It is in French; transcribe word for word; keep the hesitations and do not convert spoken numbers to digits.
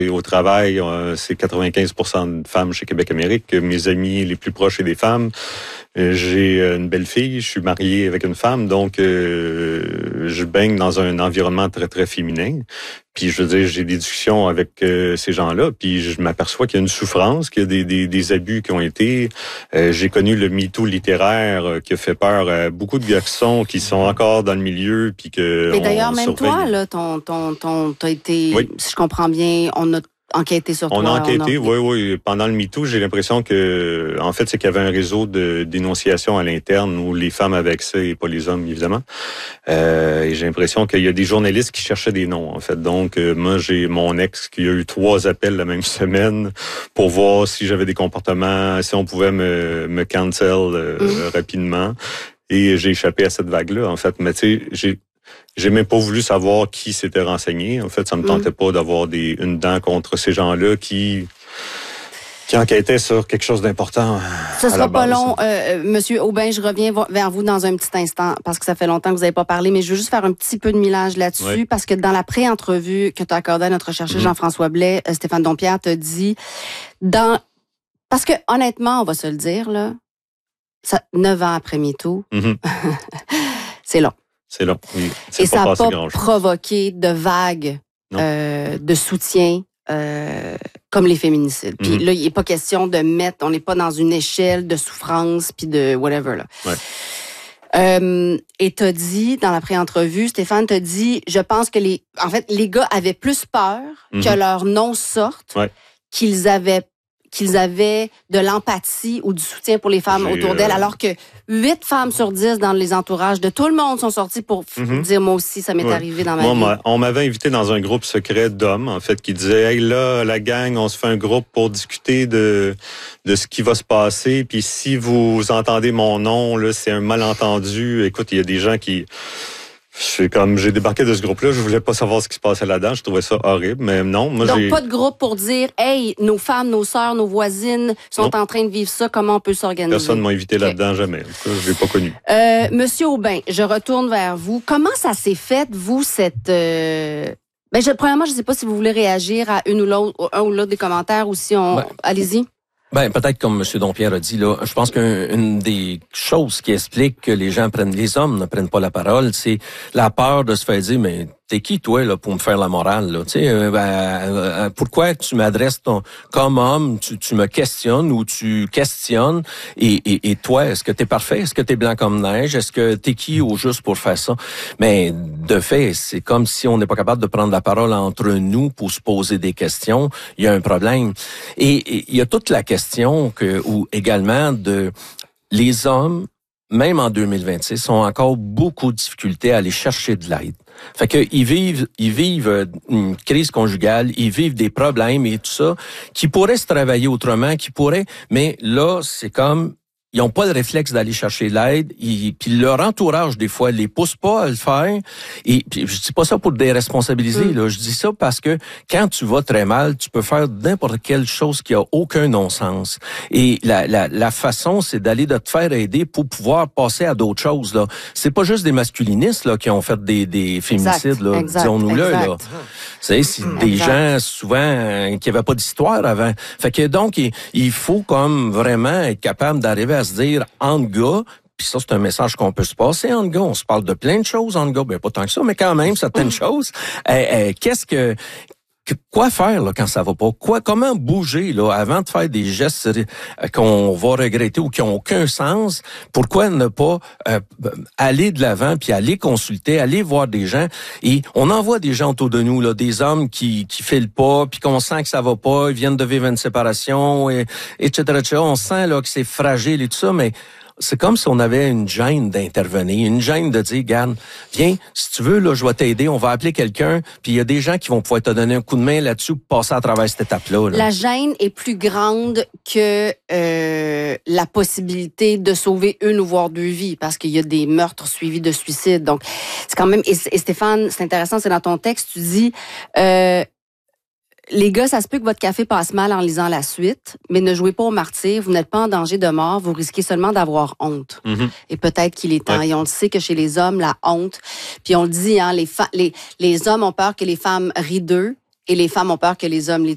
Et au travail, euh, c'est quatre-vingt-quinze pour cent de femmes chez Québec Amérique. Mes amis les plus proches, c'est des femmes. Euh, j'ai une belle fille, je suis marié avec une femme, donc euh, je baigne dans un environnement très, très féminin. Puis je veux dire, j'ai des discussions avec euh, ces gens-là, puis je m'aperçois qu'il y a une souffrance, qu'il y a des, des, des abus qui ont été. Euh, j'ai connu le MeToo littéraire euh, qui a fait peur à beaucoup de garçons qui sont encore dans le milieu, puis que. Et d'ailleurs, même surveille. toi, là, ton, ton, ton, t'as été, oui. si je comprends bien, on a enquêté sur on toi. A enquêté, on a... oui, oui. Pendant le MeToo, j'ai l'impression que, en fait, c'est qu'il y avait un réseau de dénonciation à l'interne où les femmes avaient accès et pas les hommes, évidemment. Euh, et j'ai l'impression qu'il y a des journalistes qui cherchaient des noms, en fait. Donc, euh, moi, j'ai mon ex qui a eu trois appels la même semaine pour voir si j'avais des comportements, si on pouvait me, me cancel euh, mmh. rapidement. Et j'ai échappé à cette vague-là, en fait. Mais tu sais, j'ai J'ai même pas voulu savoir qui s'était renseigné. En fait, ça me tentait mmh. pas d'avoir des une dent contre ces gens-là qui qui enquêtaient sur quelque chose d'important. Ce sera pas long, euh, Monsieur Aubin. Je reviens vers vous dans un petit instant parce que ça fait longtemps que vous n'avez pas parlé, mais je veux juste faire un petit peu de millage là-dessus oui. parce que dans la pré-entrevue que tu as accordée à notre chercheur mmh. Jean-François Blais, euh, Stéphane Dompierre t'a dit dans parce que honnêtement, on va se le dire là, ça, neuf ans après MeToo, mmh. c'est long. C'est long, oui. Et ça n'a pas provoqué de vagues euh, de soutien euh, comme les féminicides. Puis mm-hmm. là, il n'est pas question de mettre, on n'est pas dans une échelle de souffrance puis de whatever. Là. Ouais. Euh, et t'as dit, dans la pré-entrevue, Stéphane t'a dit, je pense que les, en fait, les gars avaient plus peur mm-hmm. que leur nom sorte ouais. qu'ils avaient qu'ils avaient de l'empathie ou du soutien pour les femmes J'ai, autour d'elles, euh... alors que huit femmes sur dix dans les entourages de tout le monde sont sortis pour mm-hmm. dire, moi aussi, ça m'est ouais. arrivé dans ma moi, vie. On m'avait invité dans un groupe secret d'hommes, en fait, qui disait, hey, là, la gang, on se fait un groupe pour discuter de, de ce qui va se passer, puis si vous entendez mon nom, là, c'est un malentendu. Écoute, il y a des gens qui... C'est comme j'ai débarqué de ce groupe-là, je voulais pas savoir ce qui se passait là-dedans, je trouvais ça horrible, mais non, moi Donc j'ai... pas de groupe pour dire hey, nos femmes, nos sœurs, nos voisines sont non. en train de vivre ça, comment on peut s'organiser. Personne m'a invité okay. là-dedans jamais. En tout cas, je l'ai pas connu. Euh, Monsieur Aubin, je retourne vers vous. Comment ça s'est fait, vous, cette euh... ben je, premièrement, je sais pas si vous voulez réagir à une ou l'autre, un ou l'autre des commentaires ou si on. Ben. Allez-y. Ben, peut-être comme M. Dompierre a dit, là, je pense qu'une des choses qui explique que les gens prennent, les hommes ne prennent pas la parole, c'est la peur de se faire dire, mais t'es qui, toi, là, pour me faire la morale, là? Tu sais, euh, ben, euh, pourquoi tu m'adresses ton, comme homme, tu, tu me questionnes ou tu questionnes, et, et, et toi, est-ce que t'es parfait? Est-ce que t'es blanc comme neige? Est-ce que t'es qui au juste pour faire ça? Mais, de fait, c'est comme si on n'est pas capable de prendre la parole entre nous pour se poser des questions. Il y a un problème. Et il y a toute la question que, ou également de, les hommes, même en deux mille vingt-six, ont encore beaucoup de difficultés à aller chercher de l'aide. Fait que ils vivent, ils vivent une crise conjugale, ils vivent des problèmes et tout ça, qui pourraient se travailler autrement, qui pourraient, mais là, c'est comme, ils n'ont pas le réflexe d'aller chercher l'aide, ils, puis leur entourage, des fois, les pousse pas à le faire. Et puis, je dis pas ça pour déresponsabiliser, mmh. là. Je dis ça parce que quand tu vas très mal, tu peux faire n'importe quelle chose qui a aucun non-sens. Et la, la, la façon, c'est d'aller de te faire aider pour pouvoir passer à d'autres choses, là. C'est pas juste des masculinistes, là, qui ont fait des, des féminicides, là. Disons-nous-le, là. C'est, c'est mmh. des gens, souvent, euh, qui avaient pas d'histoire avant. Fait que donc, il, il faut comme vraiment être capable d'arriver à se dire entre gars, puis ça c'est un message qu'on peut se passer entre gars, on se parle de plein de choses entre gars, ben pas tant que ça, mais quand même certaines choses. Euh, euh, qu'est-ce que Quoi faire là quand ça va pas? Quoi, comment bouger là avant de faire des gestes qu'on va regretter ou qui ont aucun sens? Pourquoi ne pas euh, aller de l'avant puis aller consulter, aller voir des gens? Et on en voit des gens autour de nous là, des hommes qui qui filent pas puis qu'on sent que ça va pas, ils viennent de vivre une séparation, et, etc., et cetera. On sent là que c'est fragile et tout ça, mais c'est comme si on avait une gêne d'intervenir, une gêne de dire, regarde, viens, si tu veux, là, je vais t'aider, on va appeler quelqu'un, puis il y a des gens qui vont pouvoir te donner un coup de main là-dessus pour passer à travers cette étape-là. Là. La gêne est plus grande que euh, la possibilité de sauver une ou voire deux vies, parce qu'il y a des meurtres suivis de suicides. Donc, c'est quand même... Et, et Stéphane, c'est intéressant, c'est dans ton texte, tu dis... Euh, les gars, ça se peut que votre café passe mal en lisant la suite, mais ne jouez pas au martyr, vous n'êtes pas en danger de mort, vous risquez seulement d'avoir honte. Mm-hmm. Et peut-être qu'il est temps. Ouais. Et on le sait que chez les hommes, la honte, puis on le dit, hein, les, fa- les, les hommes ont peur que les femmes rient d'eux, et les femmes ont peur que les hommes les